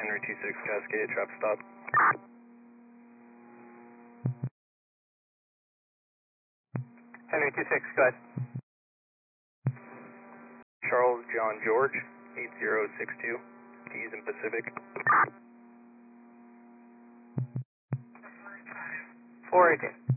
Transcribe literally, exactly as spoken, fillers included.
Henry two six Cascade, trap stop. Henry two six, go ahead. Charles John George, eight zero six two, Keys in Pacific. four eighteen.